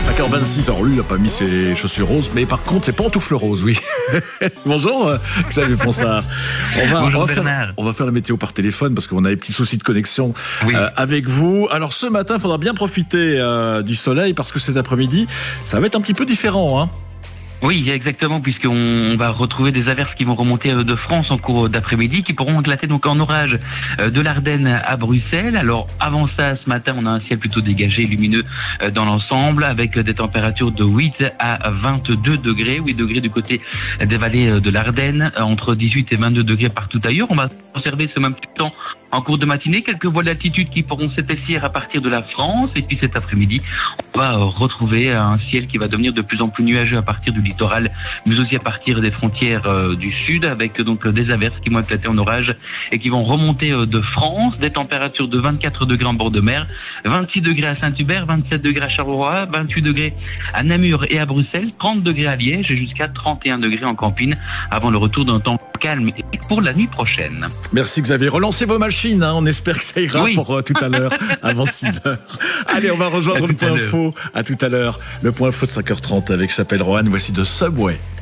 5h26, alors lui il n'a pas mis ses chaussures roses, mais par contre ses pantoufles roses, oui. Bonjour Xavier Ponsard. On va faire la météo par téléphone parce qu'on a des petits soucis de connexion avec vous. Alors ce matin, il faudra bien profiter du soleil parce que cet après-midi, ça va être un petit peu différent, hein. Oui, exactement, puisqu'on va retrouver des averses qui vont remonter de France en cours d'après-midi, qui pourront éclater donc en orage de l'Ardenne à Bruxelles. Alors avant ça, ce matin, on a un ciel plutôt dégagé, lumineux dans l'ensemble, avec des températures de 8 à 22 degrés, 8 degrés du côté des vallées de l'Ardenne, entre 18 et 22 degrés partout ailleurs. On va observer ce même temps en cours de matinée, quelques voiles d'altitude qui pourront s'épaissir à partir de la France, et puis cet après-midi, on va retrouver un ciel qui va devenir de plus en plus nuageux à partir du littoral, mais aussi à partir des frontières du sud, avec donc des averses qui vont éclater en orage et qui vont remonter de France, des températures de 24 degrés en bord de mer, 26 degrés à Saint-Hubert, 27 degrés à Charleroi, 28 degrés à Namur et à Bruxelles, 30 degrés à Liège et jusqu'à 31 degrés en Campine, avant le retour d'un temps calme pour la nuit prochaine. Merci Xavier, relancez vos machines, hein. On espère que ça ira pour tout à l'heure, avant 6h. Allez, on va rejoindre le point info, à tout à l'heure, le point info de 5h30 avec Chapelle Roanne, voici de Subway.